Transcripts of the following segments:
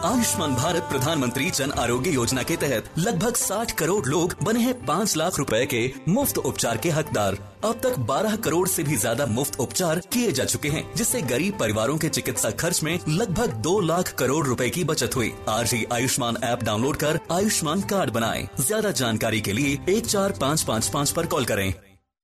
आयुष्मान भारत प्रधानमंत्री जन आरोग्य योजना के तहत लगभग 60 करोड़ लोग बने हैं 5 लाख रुपए के मुफ्त उपचार के हकदार। अब तक 12 करोड़ से भी ज्यादा मुफ्त उपचार किए जा चुके हैं, जिससे गरीब परिवारों के चिकित्सा खर्च में लगभग 2 लाख करोड़ रुपए की बचत हुई। आज ही आयुष्मान ऐप डाउनलोड कर आयुष्मान कार्ड बनाएं। ज्यादा जानकारी के लिए 14555 पर कॉल करें।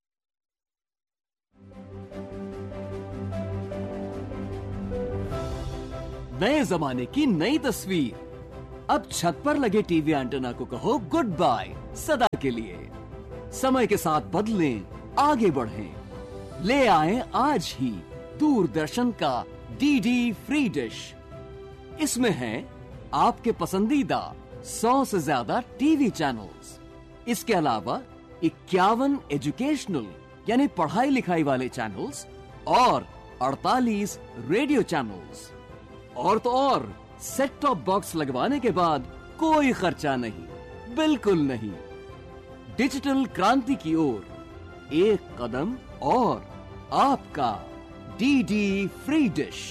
नए जमाने की नई तस्वीर। अब छत पर लगे टीवी एंटेना को कहो गुड बाय सदा के लिए। समय के साथ बदलें, आगे बढ़ें। ले आए आज ही दूरदर्शन का डीडी फ्री डिश। इसमें है आपके पसंदीदा 100 से ज्यादा टीवी चैनल्स। इसके अलावा 51 एजुकेशनल यानी पढ़ाई लिखाई वाले चैनल्स और 48 रेडियो चैनल्स। और तो और सेट टॉप बॉक्स लगवाने के बाद कोई खर्चा नहीं, बिल्कुल नहीं। डिजिटल क्रांति की ओर एक कदम और आपका डीडी फ्री डिश।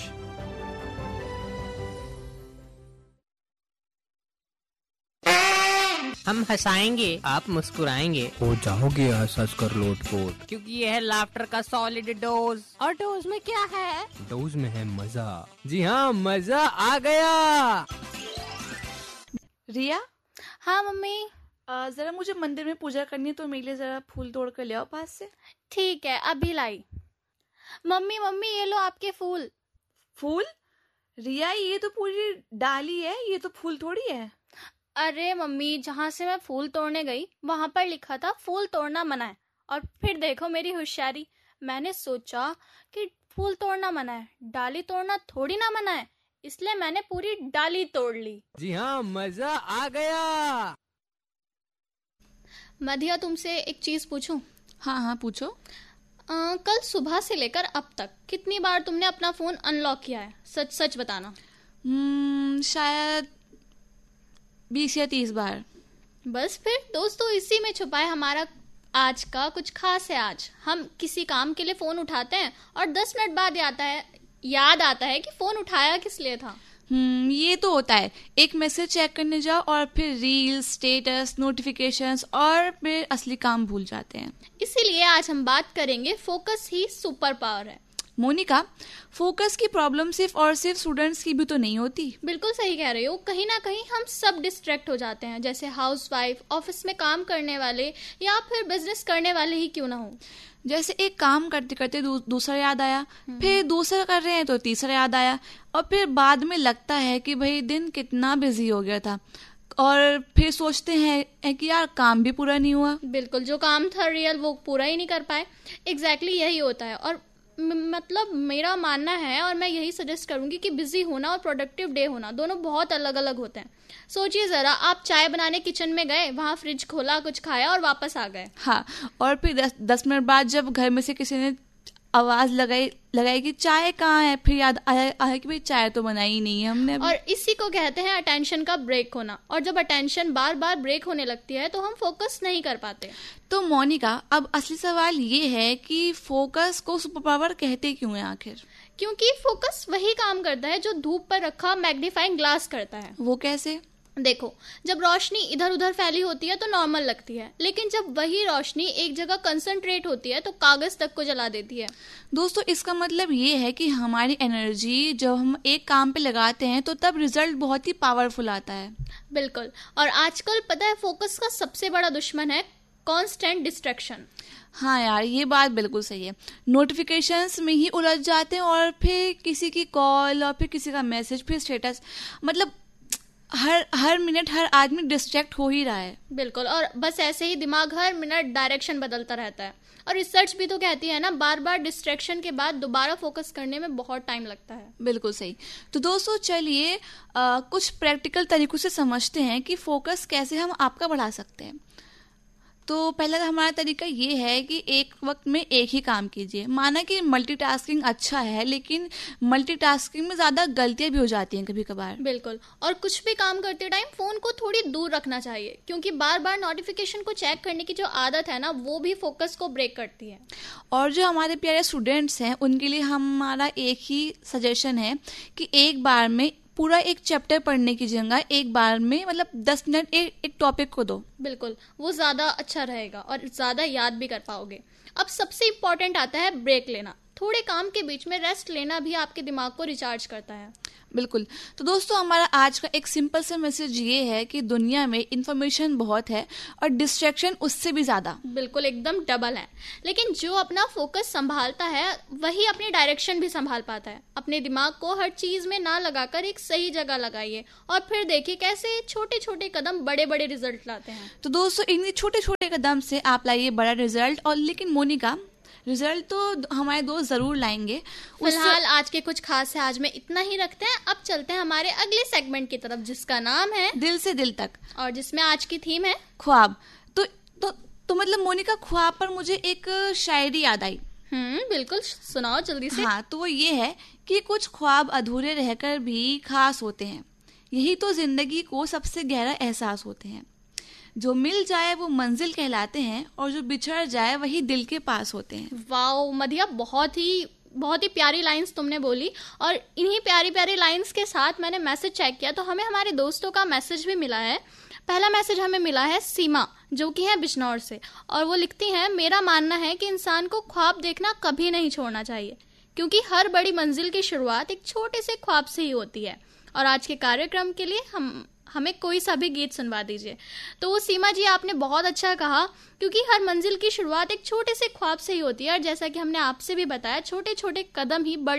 हम हंसाएंगे, आप मुस्कुराएंगे, हो जाओगे हंस कर लोटपोट, क्योंकि ये है लाफ्टर का सॉलिड डोज। और डोज में क्या है? डोज में है मजा। जी हाँ, मजा आ गया। रिया। हाँ मम्मी। जरा मुझे मंदिर में पूजा करनी है, तो मेरे लिए जरा फूल तोड़ कर ले आओ पास से। ठीक है, अभी लाई। मम्मी मम्मी ये लो आपके फूल। फूल? रिया, ये तो पूरी डाली है, ये तो फूल थोड़ी है। अरे मम्मी, जहाँ से मैं फूल तोड़ने गई वहां पर लिखा था फूल तोड़ना मना है, और फिर देखो मेरी होशियारी, मैंने सोचा कि फूल तोड़ना मना है, डाली तोड़ना थोड़ी ना मना है, इसलिए मैंने पूरी डाली तोड़ ली। जी हाँ, मजा आ गया। मधिया, तुमसे एक चीज पूछूं? हाँ हाँ पूछो। कल सुबह से लेकर अब तक कितनी बार तुमने अपना फोन अनलॉक किया है? सच सच बताना। शायद 20 या 30 बार। बस फिर दोस्तों, इसी में छुपा है हमारा आज का कुछ खास है। आज हम किसी काम के लिए फोन उठाते हैं और 10 मिनट बाद याद आता है कि फोन उठाया किस लिए था। ये तो होता है। एक मैसेज चेक करने जाओ और फिर रील, स्टेटस, नोटिफिकेशंस और फिर असली काम भूल जाते हैं। इसीलिए आज हम बात करेंगे फोकस ही सुपर पावर है। मोनिका, फोकस की प्रॉब्लम सिर्फ और सिर्फ स्टूडेंट्स की भी तो नहीं होती। बिल्कुल सही कह रहे हो। कहीं ना कहीं हम सब डिस्ट्रैक्ट हो जाते हैं, जैसे हाउसवाइफ, ऑफिस में काम करने वाले या फिर बिजनेस करने वाले ही क्यों ना हो। जैसे एक काम करते करते दूसरा याद आया, फिर दूसरा कर रहे हैं तो तीसरा याद आया, और फिर बाद में लगता है कि भाई दिन कितना बिजी हो गया था, और फिर सोचते हैं कि यार काम भी पूरा नहीं हुआ। बिल्कुल, जो काम था रियल वो पूरा ही नहीं कर पाए। एग्जैक्टली यही होता है। और मतलब मेरा मानना है, और मैं यही सजेस्ट करूंगी कि बिजी होना और प्रोडक्टिव डे होना दोनों बहुत अलग अलग होते हैं। सोचिए जरा, आप चाय बनाने किचन में गए, वहां फ्रिज खोला, कुछ खाया और वापस आ गए। हाँ, और फिर 10 मिनट बाद जब घर में से किसी ने आवाज लगाई कि चाय कहाँ है, फिर याद आया कि भाई चाय तो बनाई ही नहीं है हमने अभी। और इसी को कहते हैं अटेंशन का ब्रेक होना। और जब अटेंशन बार बार ब्रेक होने लगती है तो हम फोकस नहीं कर पाते। तो मोनिका, अब असली सवाल ये है कि फोकस को सुपर पावर कहते क्यों है आखिर? क्योंकि फोकस वही काम करता है जो धूप पर रखा मैग्नीफाइंग ग्लास करता है। वो कैसे? देखो, जब रोशनी इधर उधर फैली होती है तो नॉर्मल लगती है, लेकिन जब वही रोशनी एक जगह कंसंट्रेट होती है तो कागज तक को जला देती है। दोस्तों, इसका मतलब ये है कि हमारी एनर्जी जब हम एक काम पे लगाते हैं तो तब रिजल्ट बहुत ही पावरफुल आता है। बिल्कुल। और आजकल पता है फोकस का सबसे बड़ा दुश्मन है कांस्टेंट डिस्ट्रैक्शन। हाँ यार, ये बात बिल्कुल सही है। नोटिफिकेशंस में ही उलझ जाते हैं, और फिर किसी की कॉल, और फिर किसी का मैसेज, फिर स्टेटस, मतलब हर मिनट हर आदमी डिस्ट्रैक्ट हो ही रहा है। बिल्कुल। और बस ऐसे ही दिमाग हर मिनट डायरेक्शन बदलता रहता है। और रिसर्च भी तो कहती है ना, बार बार डिस्ट्रैक्शन के बाद दोबारा फोकस करने में बहुत टाइम लगता है। बिल्कुल सही। तो दोस्तों, चलिए कुछ प्रैक्टिकल तरीकों से समझते हैं कि फोकस कैसे हम आपका बढ़ा सकते हैं। तो पहला हमारा तरीका ये है कि एक वक्त में एक ही काम कीजिए। माना कि मल्टीटास्किंग अच्छा है, लेकिन मल्टीटास्किंग में ज्यादा गलतियां भी हो जाती हैं कभी कभार। बिल्कुल। और कुछ भी काम करते टाइम फोन को थोड़ी दूर रखना चाहिए, क्योंकि बार बार नोटिफिकेशन को चेक करने की जो आदत है ना, वो भी फोकस को ब्रेक करती है। और जो हमारे प्यारे स्टूडेंट्स हैं, उनके लिए हमारा एक ही सजेशन है कि एक बार में पूरा एक चैप्टर पढ़ने की जगह एक बार में मतलब 10 मिनट एक टॉपिक को दो। बिल्कुल, वो ज्यादा अच्छा रहेगा और ज्यादा याद भी कर पाओगे। अब सबसे इम्पोर्टेंट आता है ब्रेक लेना। थोड़े काम के बीच में रेस्ट लेना भी आपके दिमाग को रिचार्ज करता है। बिल्कुल। तो दोस्तों, हमारा आज का एक सिंपल सा मैसेज ये है कि दुनिया में इंफॉर्मेशन बहुत है और डिस्ट्रैक्शन उससे भी ज्यादा। बिल्कुल, एकदम डबल है। लेकिन जो अपना फोकस संभालता है वही अपनी डायरेक्शन भी संभाल पाता है। अपने दिमाग को हर चीज में ना लगाकर एक सही जगह लगाइए और फिर देखिए कैसे छोटे छोटे कदम बड़े बड़े रिजल्ट लाते हैं। तो दोस्तों, इन छोटे छोटे कदम से आप लाइए बड़ा रिजल्ट। और लेकिन मोनिका, रिजल्ट तो हमारे दोस्त जरूर लाएंगे। फिलहाल आज के कुछ खास है आज में इतना ही रखते हैं। अब चलते हैं हमारे अगले सेगमेंट की तरफ जिसका नाम है दिल से दिल तक, और जिसमें आज की थीम है ख्वाब। तो मतलब मोनिका, ख्वाब पर मुझे एक शायरी याद आई। बिल्कुल, सुनाओ जल्दी से। हाँ, तो वो ये है कि कुछ ख्वाब अधूरे रहकर भी खास होते हैं, यही तो जिंदगी को सबसे गहरा एहसास होते हैं। जो मिल जाए वो मंजिल कहलाते हैं और जो बिछड़ जाए वही दिल के पास होते हैं। वाओ मधिया, बहुत ही प्यारी लाइंस तुमने बोली। और इन्हीं प्यारी प्यारी लाइंस के साथ मैंने मैसेज चेक किया तो हमें हमारे दोस्तों का मैसेज भी मिला है। पहला मैसेज हमें मिला है सीमा, जो कि है बिजनौर से, और वो लिखती हैं, मेरा मानना है कि इंसान को ख्वाब देखना कभी नहीं छोड़ना चाहिए, क्योंकि हर बड़ी मंजिल की शुरुआत एक छोटे से ख्वाब से ही होती है। और आज के कार्यक्रम के लिए हमें कोई सा भी गीत सुनवा दीजिए। तो वो सीमा जी, आपने बहुत अच्छा कहा, क्योंकि हर मंजिल की शुरुआत एक छोटे से ख्वाब से ही होती है। और जैसा कि हमने आपसे भी बताया, छोटे छोटे कदम ही बड़े